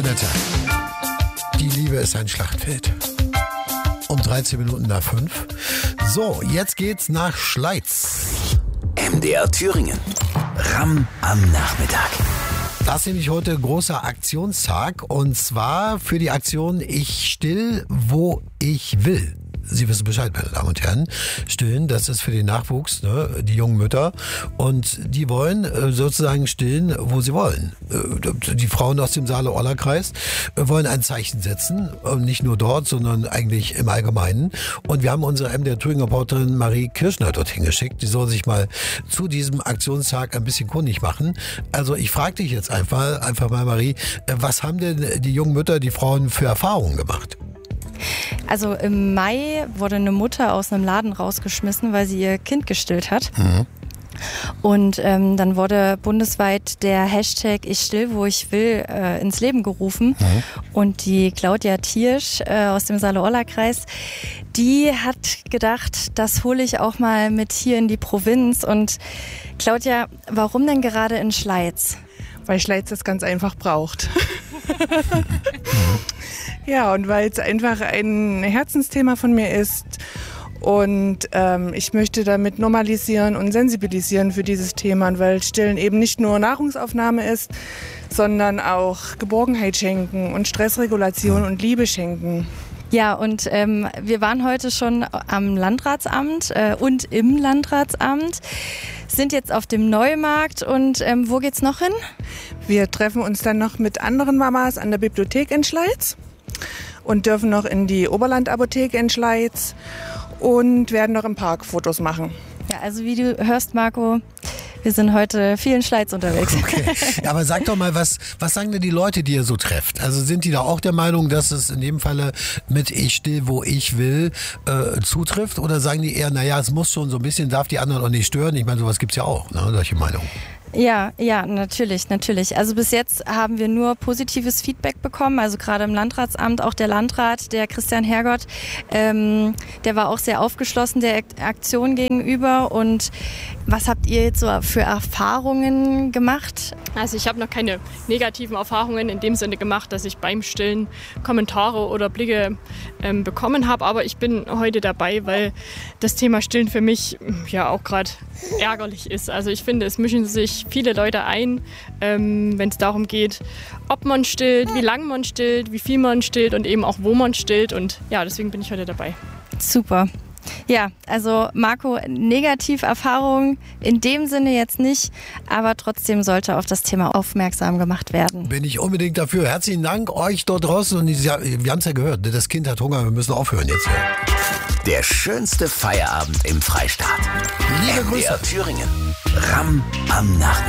Annette, die Liebe ist ein Schlachtfeld. Um 13 Minuten nach 5. So, jetzt geht's nach Schleiz. MDR Thüringen. Ramm am Nachmittag. Das ist nämlich heute großer Aktionstag und zwar für die Aktion Ich still, wo ich will. Sie wissen Bescheid, meine Damen und Herren. Stillen, das ist für den Nachwuchs, ne, die jungen Mütter. Und die wollen sozusagen stillen, wo sie wollen. Die Frauen aus dem Saale-Orla-Kreis wollen ein Zeichen setzen. Nicht nur dort, sondern eigentlich im Allgemeinen. Und wir haben unsere MDR Thüringen-Reporterin Marie Kirschner dorthin geschickt. Die soll sich mal zu diesem Aktionstag ein bisschen kundig machen. Also ich frage dich jetzt einfach mal, Marie, was haben denn die jungen Mütter, die Frauen für Erfahrungen gemacht? Also im Mai wurde eine Mutter aus einem Laden rausgeschmissen, weil sie ihr Kind gestillt hat. Mhm. Und dann wurde bundesweit der Hashtag Ich still, wo ich will ins Leben gerufen. Mhm. Und die Claudia Thiersch aus dem Saale-Orla-Kreis, die hat gedacht, das hole ich auch mal mit hier in die Provinz. Und Claudia, warum denn gerade in Schleiz? Weil Schleiz das ganz einfach braucht. Ja, und weil es einfach ein Herzensthema von mir ist und ich möchte damit normalisieren und sensibilisieren für dieses Thema, und weil Stillen eben nicht nur Nahrungsaufnahme ist, sondern auch Geborgenheit schenken und Stressregulation und Liebe schenken. Ja, und wir waren heute schon am Landratsamt und im Landratsamt, sind jetzt auf dem Neumarkt und wo geht's noch hin? Wir treffen uns dann noch mit anderen Mamas an der Bibliothek in Schleiz und dürfen noch in die Oberlandapotheke in Schleiz und werden noch im Park Fotos machen. Ja, also wie du hörst, Marco, wir sind heute viel in Schleiz unterwegs. Okay. Ja, aber sag doch mal, was sagen denn die Leute, die ihr so trefft? Also sind die da auch der Meinung, dass es in dem Falle mit Ich still, wo ich will zutrifft? Oder sagen die eher, naja, es muss schon so ein bisschen, darf die anderen auch nicht stören? Ich meine, sowas gibt's ja auch, ne? Solche Meinungen. Ja, natürlich. Also bis jetzt haben wir nur positives Feedback bekommen. Also gerade im Landratsamt, auch der Landrat, der Christian Hergott, der war auch sehr aufgeschlossen der Aktion gegenüber. Und was habt ihr jetzt so für Erfahrungen gemacht? Also ich habe noch keine negativen Erfahrungen in dem Sinne gemacht, dass ich beim Stillen Kommentare oder Blicke bekommen habe. Aber ich bin heute dabei, weil das Thema Stillen für mich ja auch gerade ärgerlich ist. Also ich finde, es mischen sich viele Leute ein, wenn es darum geht, ob man stillt, wie lange man stillt, wie viel man stillt und eben auch wo man stillt. Und ja, deswegen bin ich heute dabei. Super. Ja, also Marco, Negativerfahrung in dem Sinne jetzt nicht, aber trotzdem sollte auf das Thema aufmerksam gemacht werden. Bin ich unbedingt dafür. Herzlichen Dank euch dort draußen. Und wir haben es ja gehört, das Kind hat Hunger, wir müssen aufhören jetzt hier. Der schönste Feierabend im Freistaat. Liebe Grüße. MDR Thüringen. Ramm am Nachmittag.